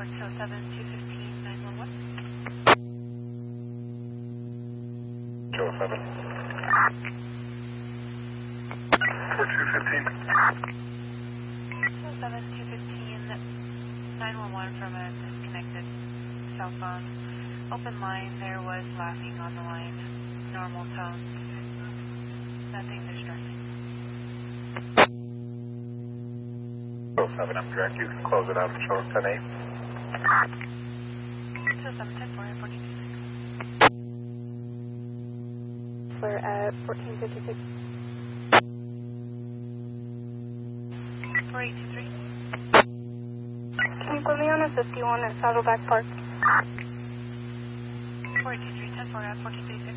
207, 215, 911. 207. 4215. 207, 215, 911 from a disconnected cell phone. Open line, there was laughing on the line. Normal tone. Nothing distressing. 207, I'm direct. You can close it out and show us 10-8. 207, 10-4, 1426. We're at 1456. 4823. Can you put me on a 51 at Saddleback Park? 4823, 10-4, 1436.